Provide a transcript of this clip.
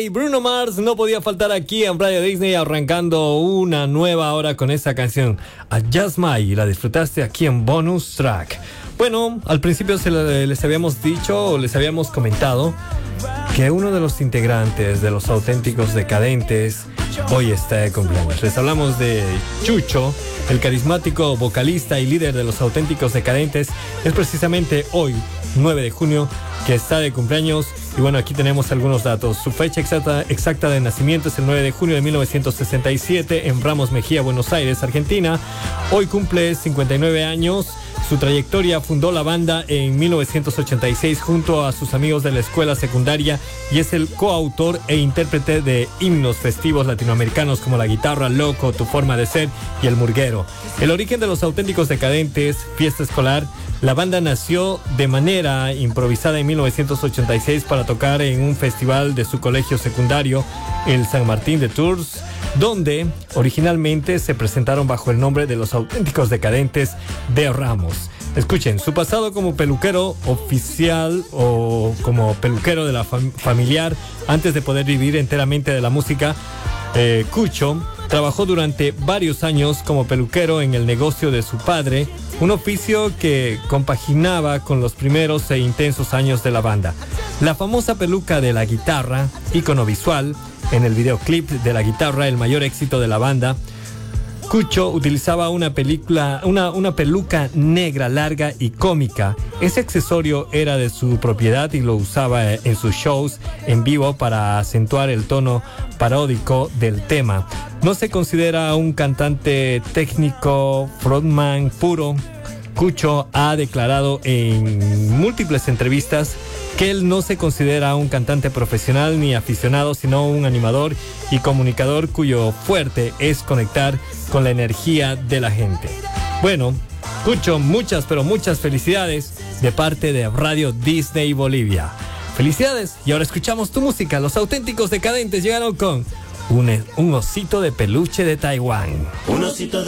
Day, Bruno Mars no podía faltar aquí en Radio Disney, arrancando una nueva hora con esta canción, Just My, y la disfrutaste aquí en Bonus Track. Bueno, al principio les habíamos dicho o les habíamos comentado que uno de los integrantes de Los Auténticos Decadentes hoy está de cumpleaños. Les hablamos de Chucho, el carismático vocalista y líder de Los Auténticos Decadentes. Es precisamente hoy, 9 de junio, que está de cumpleaños. Y bueno, aquí tenemos algunos datos. Su fecha exacta de nacimiento es el 9 de junio de 1967 en Ramos Mejía, Buenos Aires, Argentina. Hoy cumple 59 años. Su trayectoria: fundó la banda en 1986 junto a sus amigos de la escuela secundaria y es el coautor e intérprete de himnos festivos latinoamericanos como La Guitarra, Loco, Tu Forma de Ser y El Murguero. El origen de Los Auténticos Decadentes, fiesta escolar. La banda nació de manera improvisada en 1986 para tocar en un festival de su colegio secundario, el San Martín de Tours, donde originalmente se presentaron bajo el nombre de Los Auténticos Decadentes de Ramos. Escuchen, su pasado como peluquero oficial o como peluquero de la familiar, antes de poder vivir enteramente de la música, Cucho trabajó durante varios años como peluquero en el negocio de su padre, un oficio que compaginaba con los primeros e intensos años de la banda. La famosa peluca de La Guitarra, ícono visual, en el videoclip de La Guitarra, el mayor éxito de la banda, Cucho utilizaba una peluca negra, larga y cómica. Ese accesorio era de su propiedad y lo usaba en sus shows en vivo para acentuar el tono paródico del tema. No se considera un cantante técnico, frontman puro. Cucho ha declarado en múltiples entrevistas que él no se considera un cantante profesional ni aficionado, sino un animador y comunicador cuyo fuerte es conectar con la energía de la gente. Bueno, Cucho, muchas, pero muchas felicidades de parte de Radio Disney Bolivia. Felicidades, y ahora escuchamos tu música. Los Auténticos Decadentes llegaron con un osito de peluche de Taiwán. Un osito